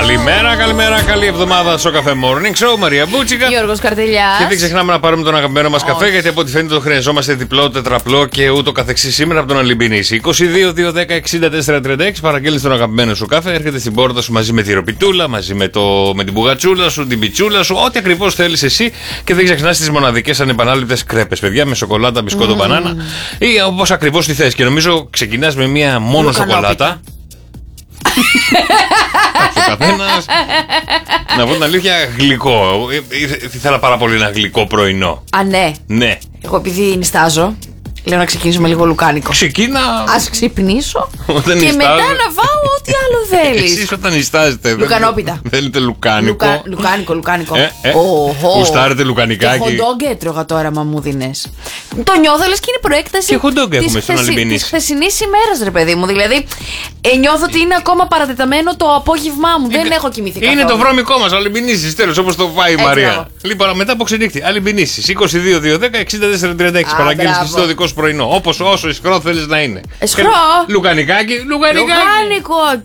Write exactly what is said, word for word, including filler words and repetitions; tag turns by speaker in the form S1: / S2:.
S1: Καλημέρα, καλημέρα, καλή εβδομάδα στο Cafe Morning Show. Μαρία Μπούτσικα.
S2: Γιώργος Καρτελιάς.
S1: Και δεν ξεχνάμε να πάρουμε τον αγαπημένο μας καφέ, γιατί από ό,τι φαίνεται το χρειαζόμαστε διπλό, τετραπλό και ούτω καθεξής σήμερα από τον Αλυμπινίση. είκοσι δύο δύο δέκα εξήντα τέσσερα τριάντα έξι. Παραγγέλνεις τον αγαπημένο σου καφέ, έρχεται στην πόρτα σου μαζί με τη ροπιτούλα, μαζί με, το, με την μπουγατσούλα σου, την πιτσούλα σου, ό,τι ακριβώς θέλεις εσύ. Και δεν ξεχνάς τις μοναδικές ανεπανάληπτες κρέπες, παιδιά, με σοκολάτα, μπισκότο, mm. μπανάνα ή όπως ακριβώς τη θες. Και νομίζω ξεκινάς με μία μόνο σοκολάτα. Ο καθένας. Να πω την αλήθεια, γλυκό. Ήθελα πάρα πολύ ένα γλυκό πρωινό.
S2: Α, ναι.
S1: Ναι.
S2: Εγώ επειδή νιστάζω, λέω να ξεκινήσουμε λίγο λουκάνικο.
S1: Ξεκίνα.
S2: Ας ξυπνήσω
S1: όταν
S2: και
S1: νιστάζω.
S2: μετά να φάω ό,τι άλλο θέλεις.
S1: Εσείς όταν νιστάζετε
S2: Λουκανόπιτα.
S1: Θέλετε λουκάνικο.
S2: Λουκα... Λουκάνικο, λουκάνικο.
S1: Ε, ε,
S2: oh, oh.
S1: Γουστάρετε λουκανικάκι.
S2: Και χοντόγκ έτρωγα τώρα, μα μου δίνες. Το νιώθω λες και είναι προέκταση.
S1: Και χοντόγκ έχουμε στον Αλυμπινίση.
S2: Της χθεσινής ημέρας, ρε παιδί μου. Δηλαδή, ε, νιώθω ότι είναι ακόμα παρατεταμένο το απόγευμά μου. Είναι, δεν έχω κοιμηθεί καθόλου.
S1: Είναι το βρώμικό μας, Αλυμπινίση. Τέλος, όπως το πάει η Μαρία. Λοιπόν, μετά από ξενύχτη. Αλυμπινίση. είκοσι δύο δύο δέκα εξήντα τέσσερα τριάντα έξι. Παραγγέλνεις το δικό σου πρωινό. Όπως όσο ισχυρό θέλεις να είναι.
S2: Ισχυρό.
S1: Λουκανικάκι, λουκανικάκι.
S2: Λουκάνικο,